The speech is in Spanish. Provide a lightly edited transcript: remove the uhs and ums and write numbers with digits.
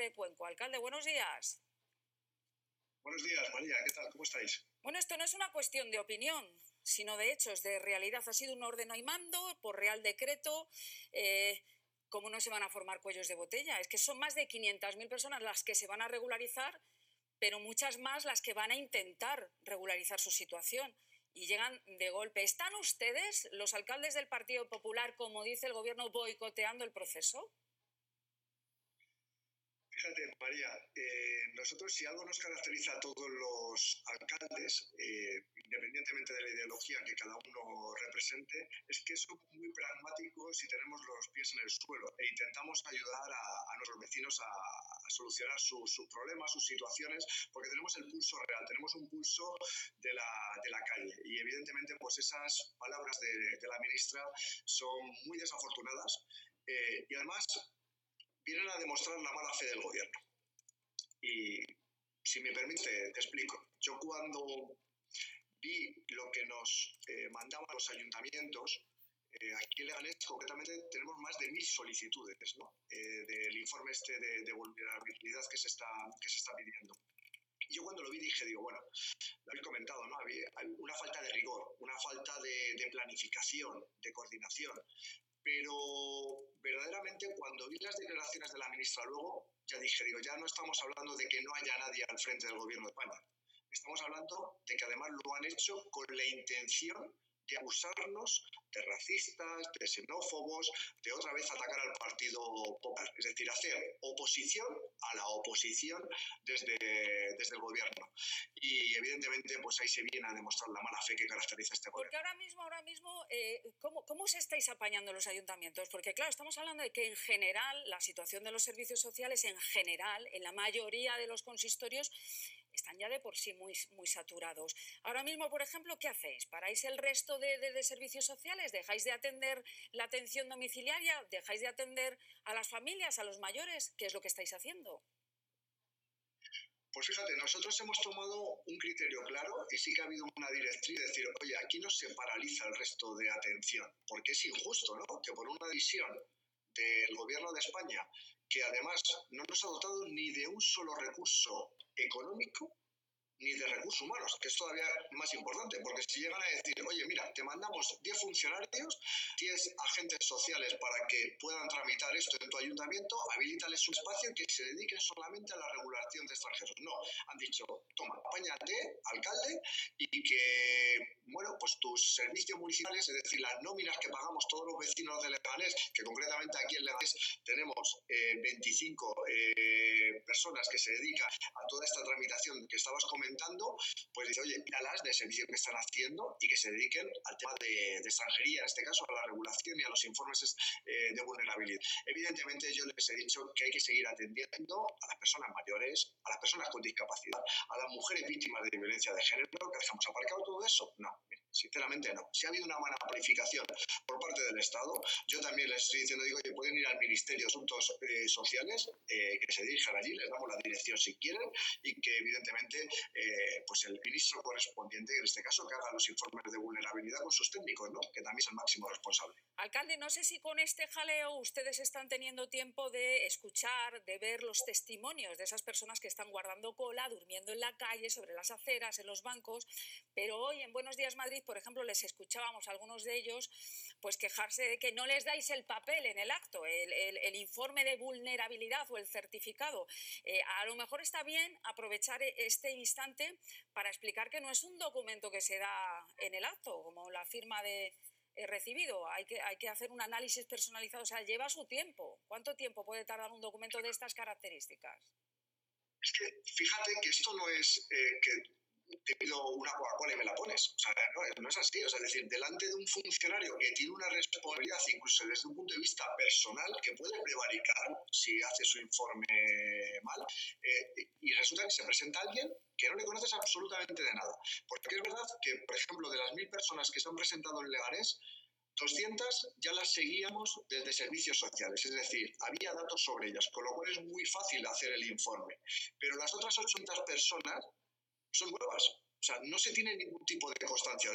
de Cuenco. Alcalde, buenos días. Buenos días, María. ¿Qué tal? ¿Cómo estáis? Bueno, esto no es una cuestión de opinión, sino de hechos, de realidad. Ha sido un ordeno y mando por real decreto. ¿Cómo no se van a formar cuellos de botella? Es que son más de 500.000 personas las que se van a regularizar, pero muchas más las que van a intentar regularizar su situación. Y llegan de golpe. ¿Están ustedes, los alcaldes del Partido Popular, como dice el gobierno, boicoteando el proceso? Fíjate, María, nosotros si algo nos caracteriza a todos los alcaldes, independientemente de la ideología que cada uno represente, es que somos muy pragmáticos y tenemos los pies en el suelo e intentamos ayudar a nuestros vecinos a solucionar sus problemas, sus situaciones, porque tenemos el pulso real, tenemos un pulso de la calle. Y evidentemente pues esas palabras de la ministra son muy desafortunadas y además vienen a demostrar la mala fe del gobierno. Y si me permite, te explico. Yo cuando vi lo que nos mandaban los ayuntamientos, aquí en Leganés concretamente tenemos más de 1.000 solicitudes, ¿no? Del informe este de vulnerabilidad que se está pidiendo. Y yo cuando lo vi dije, bueno, lo habéis comentado, ¿no? Había una falta de rigor, una falta de planificación, de coordinación. Pero verdaderamente cuando vi las declaraciones de la ministra luego, ya dije, ya no estamos hablando de que no haya nadie al frente del gobierno de España. Estamos hablando de que además lo han hecho con la intención de acusarnos de racistas, de xenófobos, de otra vez atacar al Partido Popular. Es decir, hacer oposición a la oposición desde el gobierno. Y evidentemente pues ahí se viene a demostrar la mala fe que caracteriza este gobierno. Porque ahora mismo ¿cómo se estáis apañando los ayuntamientos? Porque claro, estamos hablando de que en general la situación de los servicios sociales, en general, en la mayoría de los consistorios, están ya de por sí muy saturados. Ahora mismo, por ejemplo, ¿qué hacéis? ¿Paráis el resto de servicios sociales? ¿Dejáis de atender la atención domiciliaria? ¿Dejáis de atender a las familias, a los mayores? ¿Qué es lo que estáis haciendo? Pues fíjate, nosotros hemos tomado un criterio claro y sí que ha habido una directriz de decir, oye, aquí no se paraliza el resto de atención, porque es injusto, ¿no? Que por una decisión del gobierno de España, que además no nos ha dotado ni de un solo recurso económico, ni de recursos humanos, que es todavía más importante, porque si llegan a decir, oye, mira, te mandamos 10 funcionarios, 10 agentes sociales para que puedan tramitar esto en tu ayuntamiento, habilítales un espacio que se dediquen solamente a la regulación de extranjeros. No, han dicho, toma, apáñate, alcalde, y que, bueno, pues tus servicios municipales, es decir, las nóminas que pagamos todos los vecinos de Leganés, que concretamente aquí en Leganés tenemos 25 personas que se dedican a toda esta tramitación que estabas comentando, pues dice, oye, míralas de servicio que están haciendo y que se dediquen al tema de extranjería, en este caso a la regulación y a los informes de vulnerabilidad. Evidentemente yo les he dicho que hay que seguir atendiendo a las personas mayores, a las personas con discapacidad, a las mujeres víctimas de violencia de género. ¿Que dejamos aparcado todo eso? No, sinceramente no. Si ha habido una mala planificación por parte del Estado, yo también les estoy diciendo, que pueden ir al Ministerio de Asuntos Sociales, que se dirijan allí, les damos la dirección si quieren, y que evidentemente pues el ministro correspondiente, en este caso, que haga los informes de vulnerabilidad con sus técnicos, ¿no? Que también es el máximo responsable. Alcalde, no sé si con este jaleo ustedes están teniendo tiempo de escuchar, de ver los testimonios de esas personas que están guardando cola, durmiendo en la calle, sobre las aceras, en los bancos, pero hoy en Buenos Días Madrid, por ejemplo, les escuchábamos a algunos de ellos pues quejarse de que no les dais el papel en el acto, el informe de vulnerabilidad o el certificado. A lo mejor está bien aprovechar este instante para explicar que no es un documento que se da en el acto, como la firma de recibido. Hay que hacer un análisis personalizado, o sea, lleva su tiempo. ¿Cuánto tiempo puede tardar un documento de estas características? Es que fíjate que esto no es que te pido una Coca-Cola y me la pones. O sea, no es así. O sea, es decir, delante de un funcionario que tiene una responsabilidad, incluso desde un punto de vista personal, que puede prevaricar si hace su informe mal, y resulta que se presenta alguien que no le conoces absolutamente de nada. Porque es verdad que, por ejemplo, de las 1.000 personas que se han presentado en Leganés, 200 ya las seguíamos desde servicios sociales, es decir, había datos sobre ellas, con lo cual es muy fácil hacer el informe. Pero las otras 800 personas son nuevas, o sea, no se tiene ningún tipo de constancia